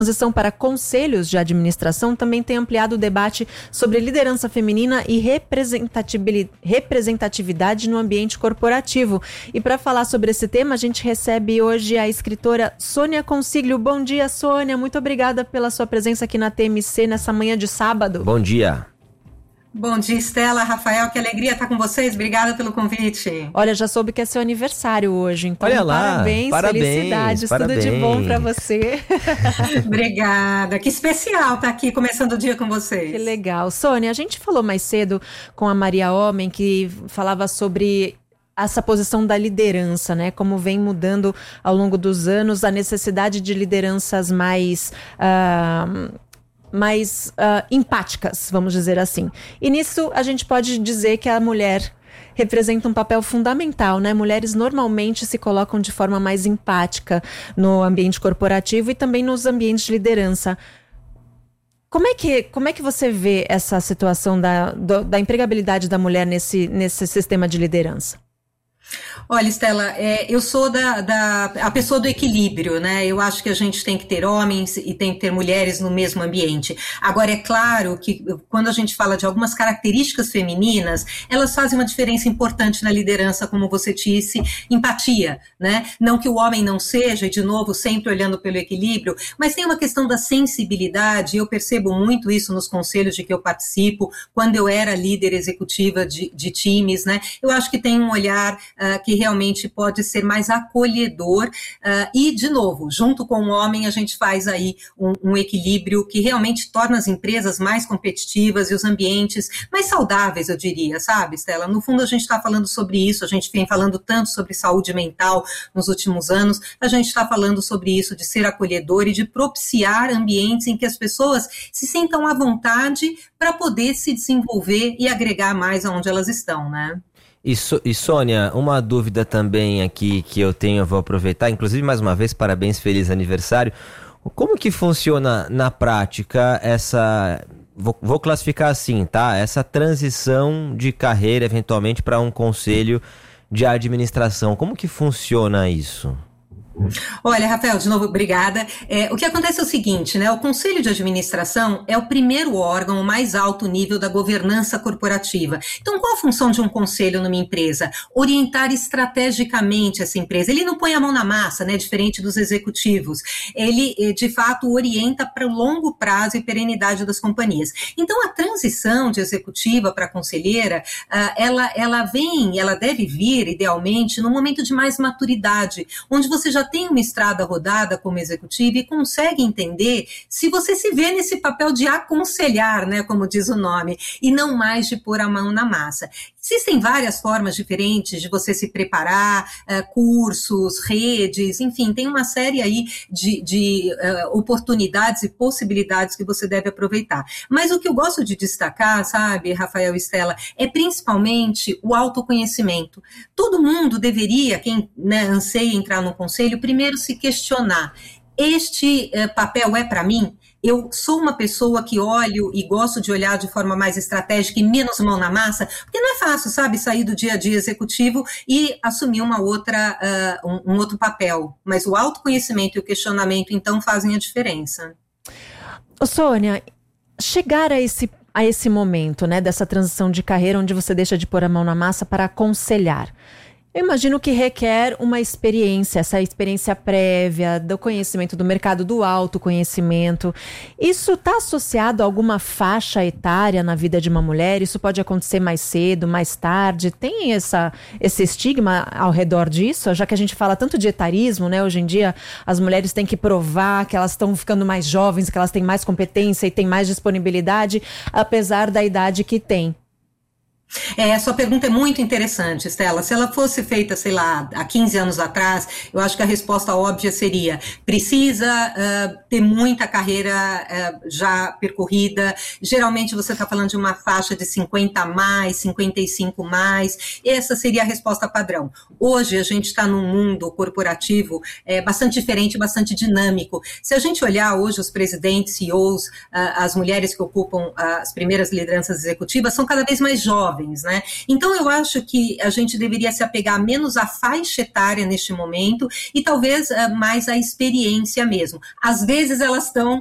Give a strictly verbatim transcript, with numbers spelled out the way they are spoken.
transição para conselhos de administração também tem ampliado o debate sobre liderança feminina e representatividade no ambiente corporativo. E para falar sobre esse tema, a gente recebe hoje a escritora Sônia Consiglio. Bom dia, Sônia. Muito obrigada pela sua presença aqui na T M C nessa manhã de sábado. Bom dia. Bom dia, Estela, Rafael, que alegria estar com vocês. Obrigada pelo convite. Olha, já soube que é seu aniversário hoje, então olha lá, parabéns, parabéns, felicidades, parabéns. Tudo de bom para você. Obrigada, que especial estar aqui começando o dia com vocês. Que legal. Sônia, a gente falou mais cedo com a Maria Homem, que falava sobre essa posição da liderança, né? Como vem mudando ao longo dos anos, a necessidade de lideranças mais... Uh, mais uh, empáticas, vamos dizer assim. E nisso a gente pode dizer que a mulher representa um papel fundamental, né? Mulheres normalmente se colocam de forma mais empática no ambiente corporativo e também nos ambientes de liderança. Como é que, como é que você vê essa situação da, do, da empregabilidade da mulher nesse, nesse sistema de liderança? Olha, Estela, é, eu sou da, da, a pessoa do equilíbrio, né? Eu acho que a gente tem que ter homens e tem que ter mulheres no mesmo ambiente. Agora, é claro que quando a gente fala de algumas características femininas, elas fazem uma diferença importante na liderança, como você disse, empatia, né? Não que o homem não seja, e de novo, sempre olhando pelo equilíbrio, mas tem uma questão da sensibilidade, e eu percebo muito isso nos conselhos de que eu participo, quando eu era líder executiva de, de times, né? Eu acho que tem um olhar Uh, que realmente pode ser mais acolhedor uh, e, de novo, junto com o homem a gente faz aí um, um equilíbrio que realmente torna as empresas mais competitivas e os ambientes mais saudáveis, eu diria, sabe, Estela? No fundo a gente está falando sobre isso, a gente vem falando tanto sobre saúde mental nos últimos anos, a gente está falando sobre isso de ser acolhedor e de propiciar ambientes em que as pessoas se sintam à vontade para poder se desenvolver e agregar mais aonde elas estão, né? E, so, e Sônia, uma dúvida também aqui que eu tenho, eu vou aproveitar, inclusive mais uma vez, parabéns, feliz aniversário. Como que funciona na prática essa, vou, vou classificar assim, tá? Essa transição de carreira eventualmente para um conselho de administração, como que funciona isso? Olha, Rafael, de novo, obrigada. É, o que acontece é o seguinte, né? O Conselho de Administração é o primeiro órgão, o mais alto nível da governança corporativa. Então, qual a função de um conselho numa empresa? Orientar estrategicamente essa empresa. Ele não põe a mão na massa, né? Diferente dos executivos. Ele, de fato, orienta para o longo prazo e perenidade das companhias. Então, a transição de executiva para conselheira, ela, ela vem, ela deve vir, idealmente, num momento de mais maturidade, onde você já tem uma estrada rodada como executiva e consegue entender se você se vê nesse papel de aconselhar, né, como diz o nome, e não mais de pôr a mão na massa. Existem várias formas diferentes de você se preparar, uh, cursos, redes, enfim, tem uma série aí de, de uh, oportunidades e possibilidades que você deve aproveitar. Mas o que eu gosto de destacar, sabe, Rafael e Estela, é principalmente o autoconhecimento. Todo mundo deveria, quem, né, anseia entrar no conselho, primeiro se questionar, este uh, papel é para mim? Eu sou uma pessoa que olho e gosto de olhar de forma mais estratégica e menos mão na massa, porque não é fácil, sabe, sair do dia a dia executivo e assumir uma outra, uh, um, um outro papel. Mas o autoconhecimento e o questionamento, então, fazem a diferença. Ô, Sônia, chegar a esse, a esse momento, né, dessa transição de carreira onde você deixa de pôr a mão na massa para aconselhar, eu imagino que requer uma experiência, essa experiência prévia do conhecimento do mercado, do autoconhecimento. Isso está associado a alguma faixa etária na vida de uma mulher? Isso pode acontecer mais cedo, mais tarde? Tem essa, esse estigma ao redor disso? Já que a gente fala tanto de etarismo, né? Hoje em dia as mulheres têm que provar que elas estão ficando mais jovens, que elas têm mais competência e têm mais disponibilidade, apesar da idade que têm. É, a sua pergunta é muito interessante, Estela. Se ela fosse feita, sei lá, há quinze anos atrás, eu acho que a resposta óbvia seria: precisa uh, ter muita carreira uh, já percorrida. Geralmente você está falando de uma faixa de cinquenta a mais, cinquenta e cinco mais. Essa seria a resposta padrão. Hoje a gente está num mundo corporativo é, bastante diferente, bastante dinâmico. Se a gente olhar hoje os presidentes, C E Os, uh, as mulheres que ocupam uh, as primeiras lideranças executivas, são cada vez mais jovens. jovens, né? Então eu acho que a gente deveria se apegar menos à faixa etária neste momento e talvez uh, mais à experiência mesmo. Às vezes elas estão